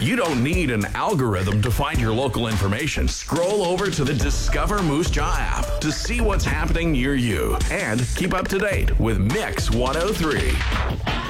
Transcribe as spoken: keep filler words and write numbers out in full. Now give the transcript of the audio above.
You don't need an algorithm to find your local information. Scroll over to the Discover Moose Jaw app to see what's happening near you and keep up to date with Mix one oh three.